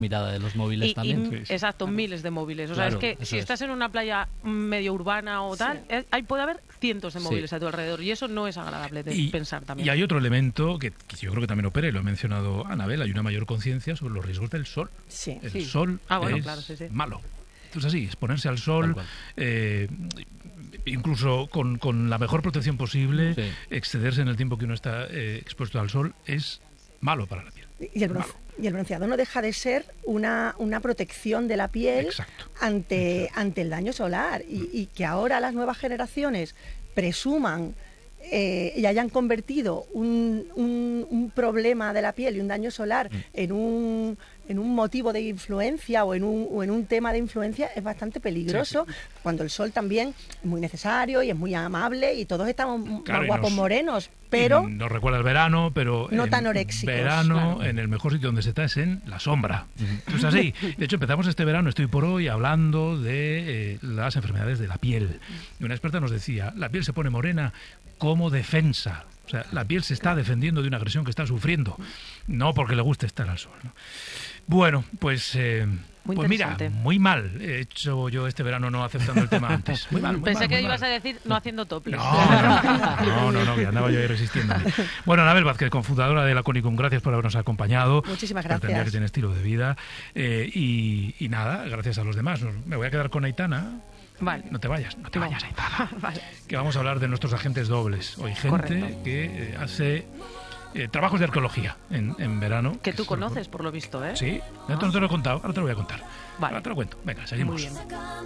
mirada de los móviles también. Sí. Exacto, miles de móviles. O sea, Claro, es que si estás en una playa medio urbana o tal, ahí puede haber cientos de móviles a tu alrededor y eso no es agradable de pensar también. Y hay otro elemento que yo creo que también opera, y lo ha mencionado Anabel, hay una mayor conciencia sobre los riesgos del sol. Sí. El sol es malo. Entonces así, exponerse al sol, incluso con la mejor protección posible, excederse en el tiempo que uno está expuesto al sol es malo para la piel. Y el bronceado no deja de ser una protección de la piel ante el daño solar. Y que ahora las nuevas generaciones presuman y hayan convertido un problema de la piel y un daño solar en un motivo de influencia o en un tema de influencia es bastante peligroso, cuando el sol también es muy necesario y es muy amable y todos estamos más guapos morenos, pero nos recuerda el verano, pero no tan oréxicos. Verano, en el mejor sitio donde se está es en la sombra. Entonces así, de hecho empezamos este verano, estoy por hoy, hablando de las enfermedades de la piel. Y una experta nos decía, la piel se pone morena como defensa. O sea, la piel se está defendiendo de una agresión que está sufriendo, no porque le guste estar al sol, ¿no? Bueno, pues mira, muy mal he hecho yo este verano no aceptando el tema antes. Muy mal, Pensé que ibas a decir no haciendo topless. No, que andaba yo ahí resistiéndome. Bueno, Anabel Vázquez, cofundadora de Laconicum, gracias por habernos acompañado. Muchísimas gracias. Entender que tiene estilo de vida. Y nada, gracias a los demás. Me voy a quedar con Aitana. Vale. No te vayas, Aitana. Vale. Que vamos a hablar de nuestros agentes dobles. Hoy gente que hace trabajos de arqueología en verano. Que tú conoces, por lo visto, ¿eh? Sí, no te lo he contado, ahora te lo voy a contar. Vale. Ahora te lo cuento. Venga, seguimos. Muy bien.